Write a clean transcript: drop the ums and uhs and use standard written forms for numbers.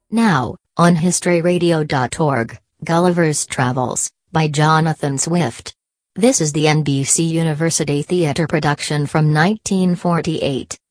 Now, on historyradio.org, Gulliver's Travels, by Jonathan Swift. This is the NBC University Theatre production from 1948.